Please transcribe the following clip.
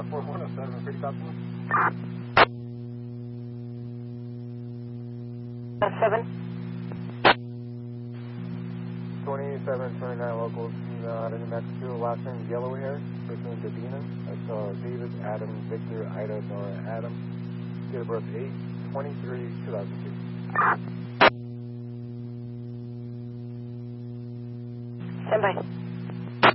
4107, pretty top one. 7. 2729 locals, out of New Mexico, last name Yellow Hair, first name Davina. I saw David, Adam, Victor, Ida, Nora, Adam. Date of birth 8/23/2002. Stand by.